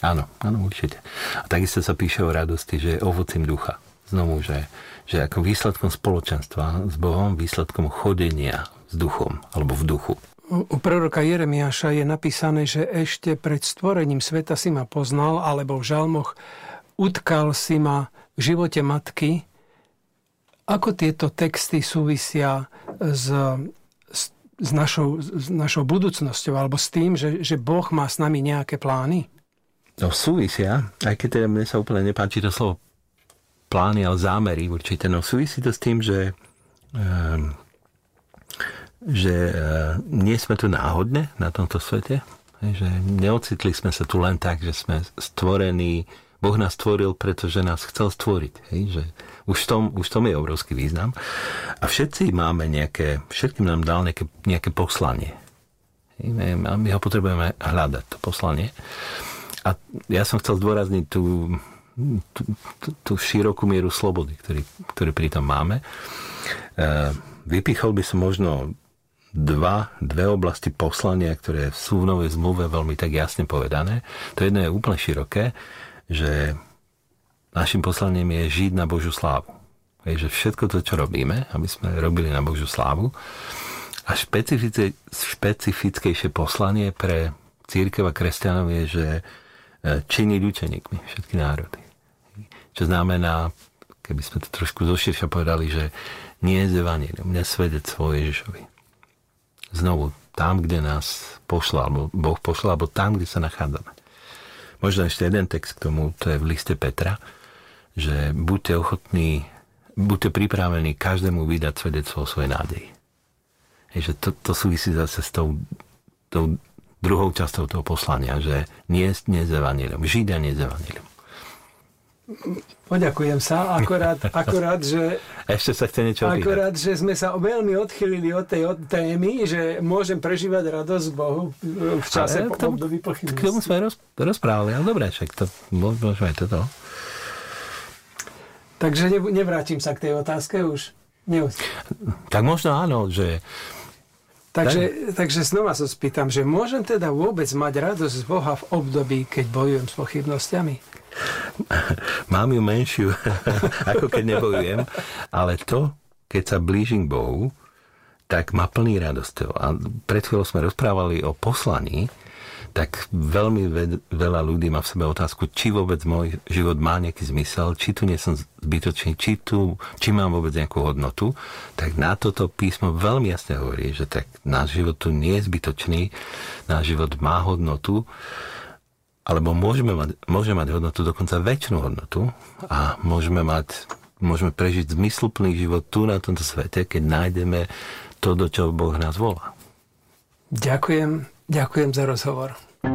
Áno, určite. A takisto sa píše o radosti, že je ovocím ducha. Znovu, že ako výsledkom spoločenstva s Bohom, výsledkom chodenia s duchom, alebo v duchu. U proroka Jeremiáša je napísané, že ešte pred stvorením sveta si ma poznal, alebo v žalmoch utkal si ma v živote matky. Ako tieto texty súvisia s našou budúcnosťou, alebo s tým, že Boh má s nami nejaké plány? No súvisia, aj keď teda mne sa úplne nepáči to slovo plány, ale zámery určite. No súvisí to s tým, že nie sme tu náhodne na tomto svete, že neocitli sme sa tu len tak, že sme stvorení, Boh nás stvoril, pretože nás chcel stvoriť. Že už v tom je obrovský význam. A všetkým nám dal nejaké poslanie. A my ho potrebujeme hľadať, to poslanie. A ja som chcel zdôrazniť tú širokú mieru slobody, ktorý pri tom máme. Vypichol by som možno dve oblasti poslania, ktoré sú v Novej zmluve veľmi tak jasne povedané. To jedno je úplne široké, že našim poslaním je žiť na Božiu slávu. Že všetko to, čo robíme, aby sme robili na Božiu slávu. A špecifickejšie poslanie pre cirkev a kresťanov je, že činiť učeníkmi všetky národy. Čo znamená, keby sme to trošku zoširšia povedali, že nie je evanjelium, nesvedectvo Ježišovi. Znovu, tam, kde nás pošla, alebo Boh pošla, alebo tam, kde sa nachádzame. Možno ešte jeden text k tomu, to je v liste Petra, že buďte ochotní, buďte pripravení každému vydať svedectvo o svojej nádeji. Že to súvisí zase s tou druhou časťou toho poslania, že nie s evanjelium, žiť a nie s evanjelium. Poďakujem sa, akorát, že... Ešte sa chce niečo opýtať. Akorát, že sme sa veľmi odchýlili od tej témy, že môžem prežívať radosť Bohu v čase období pochybnosti. K tomu sme rozprávali, ale dobré, však to môžeme aj toto. Takže nevrátim sa k tej otázke už? Tak možno áno, že... Takže znova sa spýtam, že môžem teda vôbec mať radosť z Boha v období, keď bojujem s pochybnostiami? Mám ju menšiu, ako keď nebojujem, ale to, keď sa blížim k Bohu, tak ma plný radosťou. A pred chvíľou sme rozprávali o poslaní, tak veľmi veľa ľudí má v sebe otázku, či vôbec môj život má nejaký zmysel, či tu nie som zbytočný, či mám vôbec nejakú hodnotu. Tak na toto písmo veľmi jasne hovorí, že tak náš život tu nie je zbytočný, náš život má hodnotu, alebo môžeme mať hodnotu, dokonca väčšinu hodnotu a môžeme prežiť zmysluplný život tu na tomto svete, keď nájdeme to, do čoho Boh nás volá. Ďakujem za rozhovor.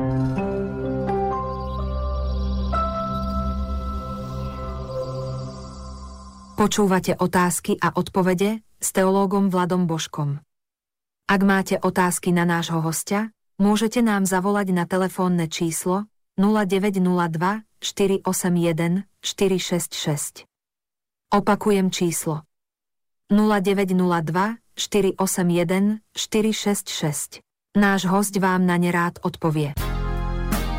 Počúvate otázky a odpovede s teológom Vladom Božkom. Ak máte otázky na nášho hostia, môžete nám zavolať na telefónne číslo 0902 481 466. Opakujem číslo 0902 481 466. Náš hosť vám na ne rád odpovie.